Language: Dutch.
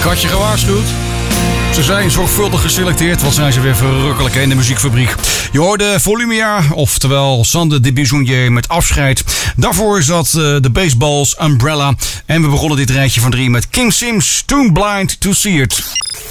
had je gewaarschuwd. Ze zijn zorgvuldig geselecteerd, wat zijn ze weer verrukkelijk in de muziekfabriek. Je hoorde Volumia, oftewel Sander de Bisonnier met Afscheid. Daarvoor zat de Baseballs Umbrella. En we begonnen dit rijtje van 3 met King Sims, Too Blind to See It.